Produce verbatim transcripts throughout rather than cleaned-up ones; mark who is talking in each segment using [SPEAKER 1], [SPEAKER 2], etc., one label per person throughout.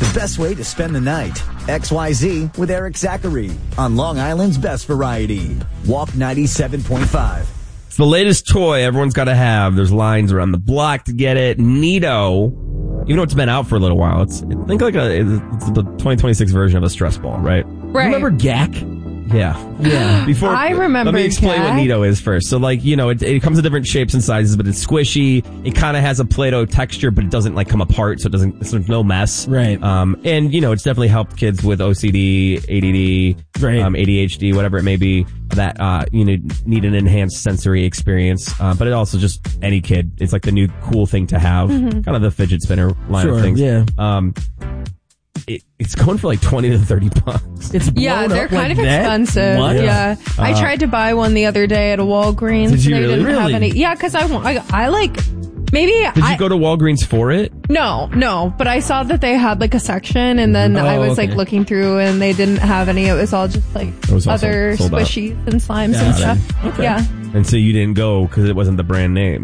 [SPEAKER 1] the best way to spend the night. X Y Z with Eric Zachary on Long Island's best variety. Walk ninety-seven point five.
[SPEAKER 2] It's the latest toy everyone's got to have. There's lines around the block to get it. Neato, even though it's been out for a little while, it's think like a it's the twenty twenty-six version of a stress ball, right?
[SPEAKER 3] Right.
[SPEAKER 4] Remember G A C?
[SPEAKER 2] Yeah.
[SPEAKER 4] Yeah.
[SPEAKER 2] Before
[SPEAKER 3] I remember
[SPEAKER 2] Let me explain
[SPEAKER 3] G A C.
[SPEAKER 2] what Neato is first. So like, you know, it, it comes in different shapes and sizes, but it's squishy. It kind of has a Play-Doh texture, but it doesn't like come apart, so it doesn't, so there's no mess.
[SPEAKER 4] Right.
[SPEAKER 2] Um, and you know, it's definitely helped kids with O C D, A D D,
[SPEAKER 4] right.
[SPEAKER 2] um, A D H D, whatever it may be, that, uh, you know, need an enhanced sensory experience. Uh, but it also just any kid. It's like the new cool thing to have.
[SPEAKER 3] Mm-hmm.
[SPEAKER 2] Kind of the fidget spinner line
[SPEAKER 4] Sure,
[SPEAKER 2] of things.
[SPEAKER 4] yeah.
[SPEAKER 2] Um, It, it's going for like twenty to thirty bucks.
[SPEAKER 4] It's blown
[SPEAKER 3] Yeah, they're
[SPEAKER 4] up
[SPEAKER 3] kind
[SPEAKER 4] like
[SPEAKER 3] of
[SPEAKER 4] that?
[SPEAKER 3] expensive.
[SPEAKER 4] What?
[SPEAKER 3] Yeah, I
[SPEAKER 2] Uh,
[SPEAKER 3] tried to buy one the other day at a Walgreens.
[SPEAKER 2] Did you
[SPEAKER 3] and they
[SPEAKER 2] really?
[SPEAKER 3] didn't have
[SPEAKER 4] Really?
[SPEAKER 3] any. Yeah, because I, want- I I like maybe
[SPEAKER 2] Did
[SPEAKER 3] I
[SPEAKER 2] you go to Walgreens for it?
[SPEAKER 3] no no, but I saw that they had like a section, and then I
[SPEAKER 4] Oh,
[SPEAKER 3] was like
[SPEAKER 4] okay.
[SPEAKER 3] looking through, and they didn't have any. It was all just like
[SPEAKER 2] was all
[SPEAKER 3] other
[SPEAKER 2] sold- sold out.
[SPEAKER 3] squishies and slimes
[SPEAKER 4] Got
[SPEAKER 3] and
[SPEAKER 4] it.
[SPEAKER 3] stuff.
[SPEAKER 4] Okay.
[SPEAKER 3] Yeah,
[SPEAKER 2] And so you didn't go because it wasn't the brand name.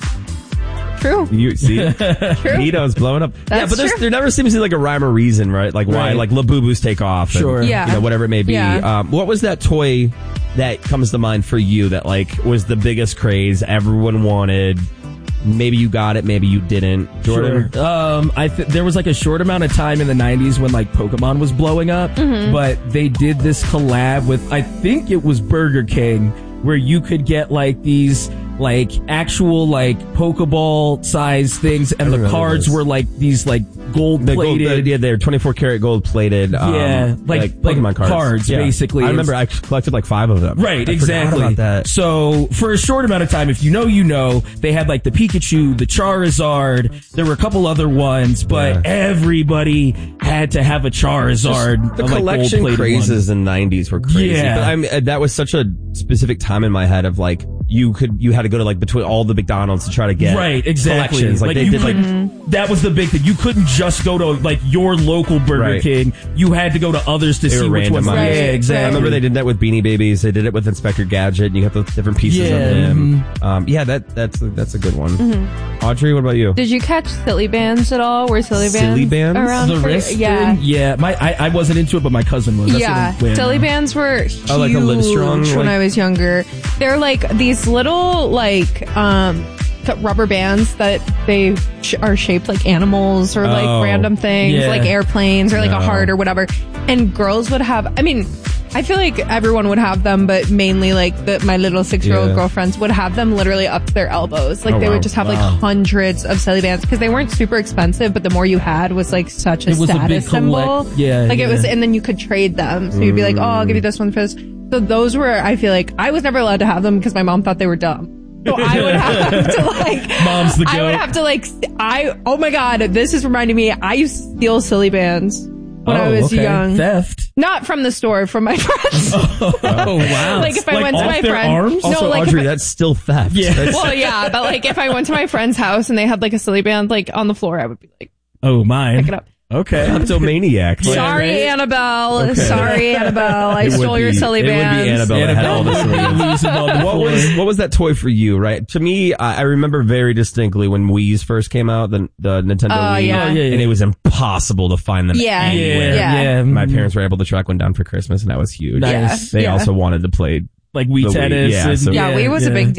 [SPEAKER 3] true.
[SPEAKER 2] You see,
[SPEAKER 3] True.
[SPEAKER 2] Neato's blowing up. yeah,
[SPEAKER 3] That's
[SPEAKER 2] but there's,
[SPEAKER 3] true.
[SPEAKER 2] there never seems to be like a rhyme or reason, right? Like why,
[SPEAKER 4] Right.
[SPEAKER 2] like Labubu's take off. and,
[SPEAKER 4] Sure.
[SPEAKER 3] Yeah.
[SPEAKER 2] You know, whatever it may be.
[SPEAKER 3] Yeah.
[SPEAKER 2] Um, what was that toy that comes to mind for you that like was the biggest craze everyone wanted? Maybe you got it, maybe you didn't. Jordan?
[SPEAKER 4] Sure. Um, I th- there was like a short amount of time in the nineties when like Pokemon was blowing up,
[SPEAKER 3] Mm-hmm.
[SPEAKER 4] but they did this collab with, I think it was Burger King, where you could get like these like actual like Pokeball size things, and
[SPEAKER 2] I
[SPEAKER 4] the
[SPEAKER 2] remember
[SPEAKER 4] cards
[SPEAKER 2] this.
[SPEAKER 4] were like these like gold
[SPEAKER 2] The gold,
[SPEAKER 4] plated.
[SPEAKER 2] the, yeah, they're twenty-four karat gold plated. Um,
[SPEAKER 4] Yeah, like- like
[SPEAKER 2] Pokemon cards.
[SPEAKER 4] cards,
[SPEAKER 2] Yeah.
[SPEAKER 4] basically.
[SPEAKER 2] I remember I collected like five of them.
[SPEAKER 4] Right,
[SPEAKER 2] I
[SPEAKER 4] exactly.
[SPEAKER 2] Forgot about that.
[SPEAKER 4] So for a short amount of time, if you know, you know, they had like the Pikachu, the Charizard. There were a couple other ones, but
[SPEAKER 2] Yeah.
[SPEAKER 4] everybody had to have a Charizard.
[SPEAKER 2] The
[SPEAKER 4] a, like,
[SPEAKER 2] collection
[SPEAKER 4] gold-plated
[SPEAKER 2] crazes
[SPEAKER 4] one.
[SPEAKER 2] in the nineties were crazy.
[SPEAKER 4] Yeah.
[SPEAKER 2] But I mean, that was such a specific time in my head of like, you could, you had to go to like between all the McDonald's to try to get
[SPEAKER 4] Right, exactly.
[SPEAKER 2] collections. Like,
[SPEAKER 4] Like,
[SPEAKER 2] they
[SPEAKER 4] you
[SPEAKER 2] did like,
[SPEAKER 4] couldn't- that was the big thing. You couldn't just go to like your local Burger
[SPEAKER 2] Right.
[SPEAKER 4] King. You had to go to others to
[SPEAKER 2] They
[SPEAKER 4] see
[SPEAKER 2] were
[SPEAKER 4] which ones.
[SPEAKER 2] randomized.
[SPEAKER 4] Yeah,
[SPEAKER 3] Right,
[SPEAKER 4] exactly.
[SPEAKER 2] I remember they did that with Beanie Babies. They did it with Inspector Gadget. And you have the different pieces
[SPEAKER 4] Yeah,
[SPEAKER 2] of him. Um, yeah, that, that's, that's a good one. Audrey, what about you?
[SPEAKER 3] Did you catch Silly Bands at all? Were Silly Bands
[SPEAKER 2] Silly Bands?
[SPEAKER 3] around?
[SPEAKER 4] The
[SPEAKER 3] for-
[SPEAKER 4] wrist
[SPEAKER 3] yeah.
[SPEAKER 4] thing? Yeah. My I, I wasn't into it, but my cousin was. That's
[SPEAKER 3] Yeah,
[SPEAKER 4] what I'm-
[SPEAKER 3] Silly Bands were huge
[SPEAKER 2] Oh, like a Livestrong,
[SPEAKER 3] when
[SPEAKER 2] like-
[SPEAKER 3] I was younger. They're like these little like um rubber bands that they sh- are shaped like animals or like
[SPEAKER 2] Oh,
[SPEAKER 3] random things,
[SPEAKER 4] yeah.
[SPEAKER 3] like airplanes or like
[SPEAKER 2] No.
[SPEAKER 3] a heart or whatever. And girls would have. I mean, I feel like everyone would have them, but mainly like the, my little six-year-old
[SPEAKER 2] Yeah.
[SPEAKER 3] girlfriends would have them literally up to their elbows. Like
[SPEAKER 2] Oh,
[SPEAKER 3] they
[SPEAKER 2] wow.
[SPEAKER 3] would just have
[SPEAKER 4] Wow.
[SPEAKER 3] like hundreds of Silly Bands because they weren't super expensive, but the more you had was like such a
[SPEAKER 4] It was a big
[SPEAKER 3] status symbol.
[SPEAKER 4] collect- yeah,
[SPEAKER 3] like it was,
[SPEAKER 4] yeah.
[SPEAKER 3] and then you could trade them. So you'd be like, oh, I'll give you this one for this. So those were, I feel like, I was never allowed to have them because my mom thought they were dumb. So I would have to like,
[SPEAKER 4] Mom's the
[SPEAKER 3] I would
[SPEAKER 4] goat.
[SPEAKER 3] have to like, I, oh my God, this is reminding me, I used to steal Silly Bands when I
[SPEAKER 4] Oh,
[SPEAKER 3] was
[SPEAKER 4] okay.
[SPEAKER 3] young.
[SPEAKER 4] Theft.
[SPEAKER 3] Not from the store, from my friends.
[SPEAKER 4] Oh wow!
[SPEAKER 3] Like if I
[SPEAKER 4] Like
[SPEAKER 3] went to
[SPEAKER 4] off
[SPEAKER 3] my
[SPEAKER 4] their
[SPEAKER 3] friend,
[SPEAKER 4] arms?
[SPEAKER 3] no,
[SPEAKER 2] Also,
[SPEAKER 3] like if
[SPEAKER 2] Audrey,
[SPEAKER 3] I-
[SPEAKER 2] that's still theft.
[SPEAKER 4] Yeah.
[SPEAKER 2] That's-
[SPEAKER 3] well, yeah, but like if I went to my friend's house and they had like a Silly Band like on the floor, I would be like,
[SPEAKER 4] Oh my!
[SPEAKER 3] pick it up.
[SPEAKER 4] Okay.
[SPEAKER 2] Kleptomaniac.
[SPEAKER 4] Yeah,
[SPEAKER 3] Sorry,
[SPEAKER 4] right?
[SPEAKER 3] Annabelle.
[SPEAKER 2] Okay.
[SPEAKER 3] Sorry, Annabelle. I
[SPEAKER 2] It would
[SPEAKER 3] stole your
[SPEAKER 2] be-
[SPEAKER 3] Silly
[SPEAKER 2] it would be
[SPEAKER 3] Bands.
[SPEAKER 2] Annabelle that had all the Silly Bands.
[SPEAKER 4] Losing on the
[SPEAKER 2] What
[SPEAKER 4] floor.
[SPEAKER 2] was what was that toy for you? Right, to me, I, I remember very distinctly when Wii's first came out, the the Nintendo
[SPEAKER 3] Oh,
[SPEAKER 2] Wii,
[SPEAKER 3] yeah.
[SPEAKER 4] Oh, yeah, yeah.
[SPEAKER 2] and it was impossible to find them
[SPEAKER 3] Yeah.
[SPEAKER 2] anywhere.
[SPEAKER 3] Yeah.
[SPEAKER 4] yeah.
[SPEAKER 2] My parents were able to track one down for Christmas, and that was huge.
[SPEAKER 4] Nice.
[SPEAKER 2] They
[SPEAKER 3] Yeah.
[SPEAKER 2] also wanted to play
[SPEAKER 4] like Wii
[SPEAKER 2] the Wii,
[SPEAKER 4] tennis.
[SPEAKER 2] yeah,
[SPEAKER 4] and-
[SPEAKER 2] so-
[SPEAKER 3] Yeah, Wii was a big deal.